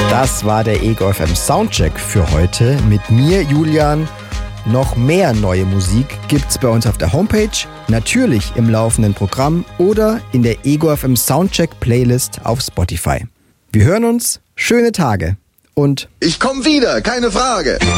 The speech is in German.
Das war der Ego FM Soundcheck für heute mit mir, Julian. Noch mehr neue Musik gibt's bei uns auf der Homepage, natürlich im laufenden Programm oder in der Ego FM Soundcheck Playlist auf Spotify. Wir hören uns, schöne Tage und ich komm wieder, keine Frage.